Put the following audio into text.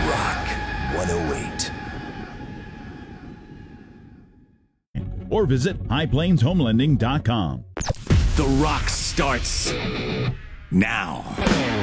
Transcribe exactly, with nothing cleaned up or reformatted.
Rock one oh eight. Or visit high plains home lending dot com. The Rock starts now.